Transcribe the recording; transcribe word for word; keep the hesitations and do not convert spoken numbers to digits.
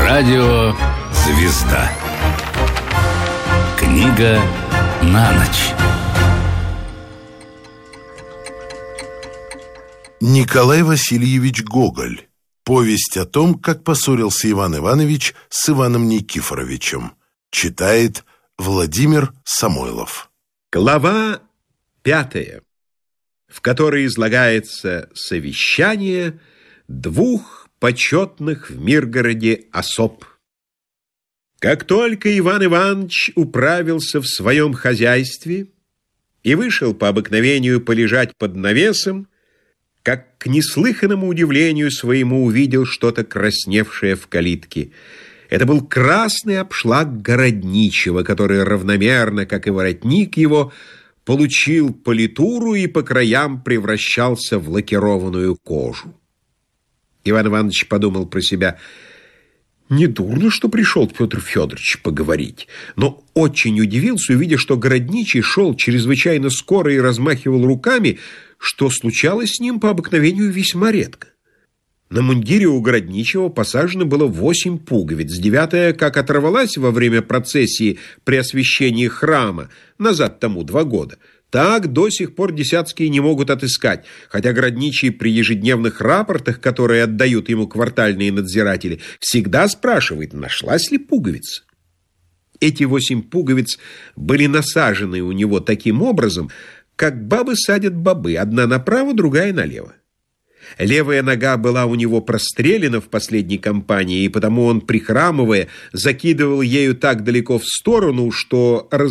Радио «Звезда». Книга на ночь. Николай Васильевич Гоголь. Повесть о том, как поссорился Иван Иванович с Иваном Никифоровичем. Читает Владимир Самойлов. Глава пятая, в которой излагается совещание двух почетных в Миргороде особ. Как только Иван Иванович управился в своем хозяйстве и вышел по обыкновению полежать под навесом, как к неслыханному удивлению своему увидел что-то красневшее в калитке. Это был красный обшлаг городничего, который равномерно, как и воротник его, получил политуру и по краям превращался в лакированную кожу. Иван Иванович подумал про себя: недурно, что пришел Петр Федорович поговорить, но очень удивился, увидя, что городничий шел чрезвычайно скоро и размахивал руками, что случалось с ним по обыкновению весьма редко. На мундире у городничего посажено было восемь пуговиц, девятая, как оторвалась во время процессии при освящении храма, назад тому два года, так до сих пор десятские не могут отыскать, хотя городничий при ежедневных рапортах, которые отдают ему квартальные надзиратели, всегда спрашивает, нашлась ли пуговица. Эти восемь пуговиц были насажены у него таким образом, как бабы садят бобы, одна направо, другая налево. Левая нога была у него прострелена в последней кампании, и потому он, прихрамывая, закидывал ею так далеко в сторону, что